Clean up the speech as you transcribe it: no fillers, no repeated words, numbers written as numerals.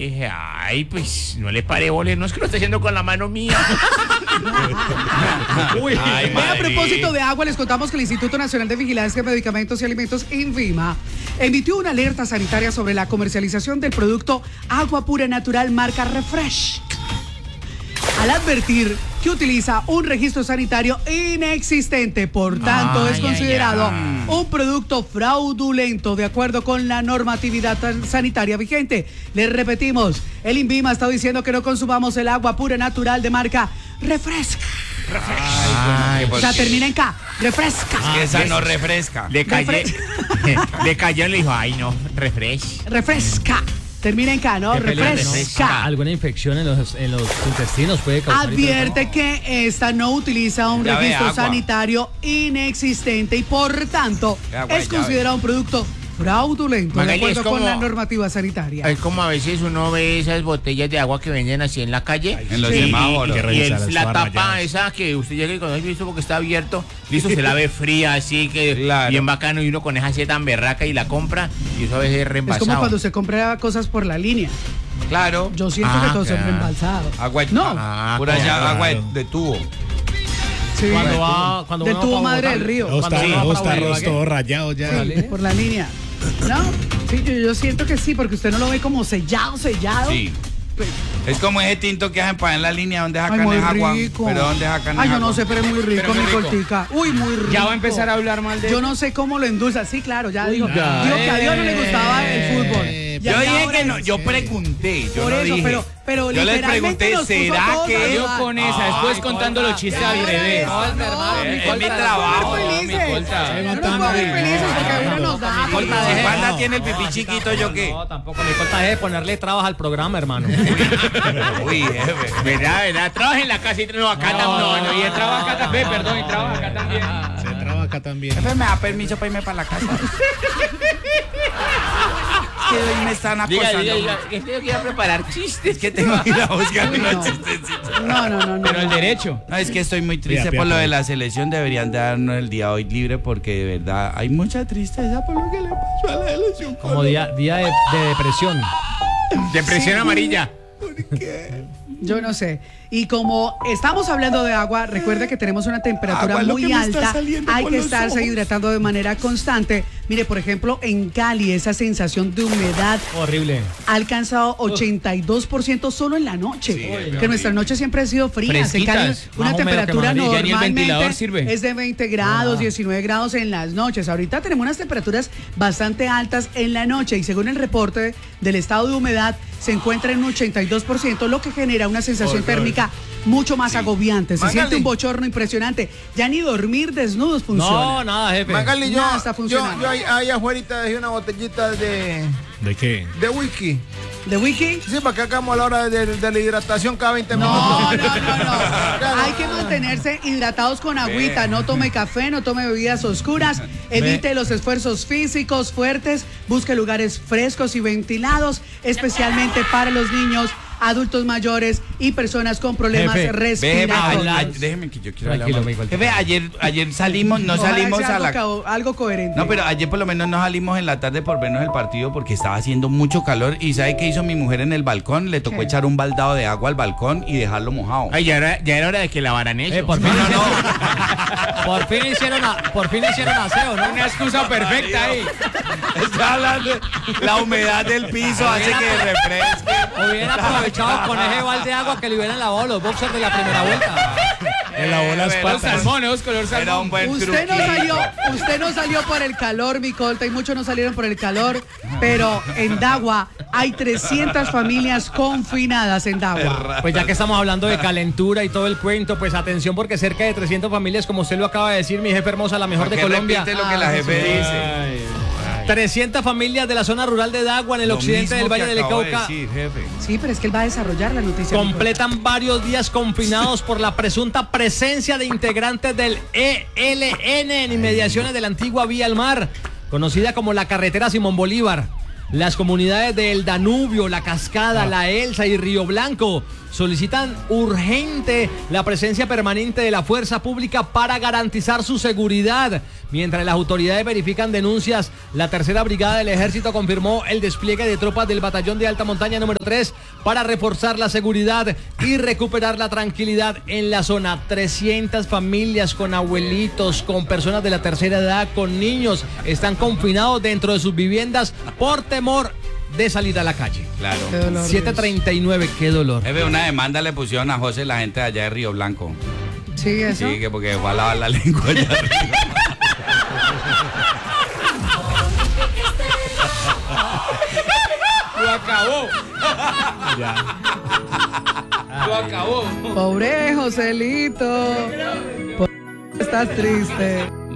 dije, ay, pues no le paré bola, no es que lo esté haciendo con la mano mía. Uy, Ay, a madre. propósito de agua, les contamos que el Instituto Nacional de Vigilancia de Medicamentos y Alimentos, INVIMA, emitió una alerta sanitaria sobre la comercialización del producto agua pura natural marca Refresh, al advertir que utiliza un registro sanitario inexistente, por tanto es considerado un producto fraudulento de acuerdo con la normatividad sanitaria vigente. Les repetimos, el INVIMA está diciendo que no consumamos el agua pura natural de marca Refresca. O sea, termina en K. Refresca. Que esa no refresca. Le cayó y le dijo, ay, no, Refresca. Termina en K, ¿no? Qué peleante, ¿no? Refresca. Alguna infección en los intestinos puede causar. Advierte que esta no utiliza un Llave de registro agua. sanitario inexistente y por tanto Agua de es considerado un producto fraudulento de Magali, acuerdo es como- con la normativa sanitaria. Es como a veces uno ve esas botellas de agua que venden así en la calle. En los y- semáforos. y- Hay que y revisar la eso, tapa rayados. esa que usted llega y cuando ha visto porque está abierto, listo, se la ve fría, así que Claro. bien bacano y uno con esa sed tan berraca y la compra y eso a veces es Es reembalsado. como cuando se compra cosas por la línea. Claro. Yo siento Ah, que todos son claro. reembalsados. Agua No. pura claro. ya, agua de tubo. Sí. Cuando Del uno tubo va para madre Bogotá. del río. Los Cuando uno va tarros, para tarros Ibagué. todos rayados ya. Sí, por la línea. ¿No? Sí, yo siento que sí, porque usted no lo ve como sellado. Sí. Es como ese tinto que hacen para en la línea donde Ay, sacan muy el agua. rico. Pero donde sacan Ay, el yo agua. no sé, pero es muy rico, Pero muy mi rico. cortica. Uy, muy rico. Ya va a empezar a hablar mal de Yo no sé cómo lo endulza. Sí, claro, ya dijo. ya. Dijo que a Dios no le gustaba el fútbol. Yo Ya dije ahora que no, es- yo pregunté, yo Por no eso, dije. pero yo les literalmente pregunté, nos puso ¿será todos a que Yo dudar. con esa, después contando los chistes al revés. Es mi trabajo. No nos podemos felices porque uno nos da. Si Panda tiene el pipí chiquito, ¿yo qué? No, tampoco me importa de ponerle trabas al programa, hermano. Uy, jefe. ¿Verdad? Trabaja en la casa y no, acá no, y él trabaja acá también, perdón, y trabaja acá también. Se traba acá también. Jefe, ¿me da permiso para irme para la casa? Es que hoy me están acosando. Diga, que yo quiero preparar chistes. Es que tengo que ir a buscar Uy, unos no. chistecitos. No. Pero el derecho. No, es que estoy muy triste Pía, por lo pía. de la selección. Deberían de darnos el día hoy libre porque de verdad hay mucha tristeza por lo que le pasó a la selección. Como día de depresión. Depresión amarilla. Yo no sé. Y como estamos hablando de agua, recuerde que tenemos una temperatura Agua, lo que muy me está alta. saliendo Hay por que los estarse ojos. hidratando de manera constante. Mire, por ejemplo, en Cali, esa sensación de humedad Horrible. ha alcanzado 82% solo en la noche. Que nuestra noche siempre ha sido fría. En Cali, Fresquitas. una Más húmedo que temperatura Madrid. Ya ni el ventilador normalmente sirve. es de 20 grados, 19 grados en las noches. Ahorita tenemos unas temperaturas bastante altas en la noche y según el reporte del estado de humedad se encuentra en un 82%, lo que genera una sensación térmica mucho más agobiante. Se Magali. siente un bochorno impresionante. Ya ni dormir desnudos funciona. No, nada, jefe. Magali, Nada está funcionando. yo ahí afuera dejé una botellita de ¿De qué? whisky. ¿De wiki? Sí, para que hagamos a la hora de la hidratación cada 20 No, minutos. no. Hay que mantenerse hidratados con agüita. No tome café, no tome bebidas oscuras. Evite los esfuerzos físicos fuertes. Busque lugares frescos y ventilados, especialmente para los niños, adultos mayores y personas con problemas Jefe, respiratorios. Déjeme que yo quiero hablar Tranquilo, más. me igual. Jefe, ayer salimos, no Ojalá salimos sea a la... algo coherente. No, pero ayer por lo menos no salimos en la tarde por vernos el partido porque estaba haciendo mucho calor. ¿Y sabe qué hizo mi mujer en el balcón? Le tocó ¿Qué? echar un baldado de agua al balcón y dejarlo mojado. Ay, ya era hora de que lavaran eso. Por fin, por fin hicieron aseo, ¿no? Una excusa perfecta ahí. Está hablando, la humedad del piso hace que refresque. Hubieran aprovechado con ese balde de agua que le hubieran lavado los boxers de la primera vuelta. Le lavó las Pero patas. Salmones, color Era un salmón. buen Usted no salió por el calor, mi colta, y muchos no salieron por el calor, pero en Dagua hay 300 familias confinadas en Dagua. Pues ya que estamos hablando de calentura y todo el cuento, pues atención porque cerca de 300 familias, como usted lo acaba de decir, mi jefe hermosa, la mejor de Colombia. Repite lo que la jefe dice. 300 familias de la zona rural de Dagua en el occidente del Valle del Cauca Sí, pero es que él va a desarrollar la noticia. completan varios días confinados por la presunta presencia de integrantes del ELN en inmediaciones de la antigua Vía al Mar, conocida como la carretera Simón Bolívar. Las comunidades del Danubio, La Cascada, La Elsa y Río Blanco solicitan urgente la presencia permanente de la fuerza pública para garantizar su seguridad. Mientras las autoridades verifican denuncias, la tercera brigada del ejército confirmó el despliegue de tropas del batallón de alta montaña número 3 para reforzar la seguridad y recuperar la tranquilidad en la zona. 300 familias con abuelitos, con personas de la tercera edad, con niños, están confinados dentro de sus viviendas por temor de salir a la calle. Claro. Qué dolor. 7:39, qué dolor. Jefe, una demanda le pusieron a José la gente de allá de Río Blanco. Sí, eso. Sí, que porque fue a lavar la lengua allá arriba. Lo acabó. Lo acabó. Pobre Joselito. Estás triste.